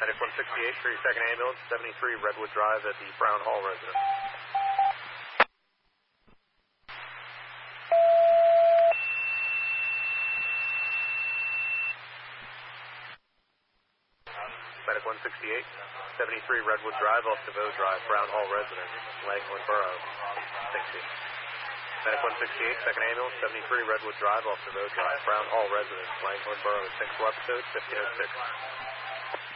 Medic 168 for your second ambulance, 73 Redwood Drive at the Brown Hall residence. Medic 168, 73 Redwood Drive off DeVoe Drive, Brown Hall residence, Langland Borough. Thank you. Medic 168, second ambulance, 73 Redwood Drive off DeVoe Drive, Brown Hall residence, Langland Borough. 6 episode, 1506.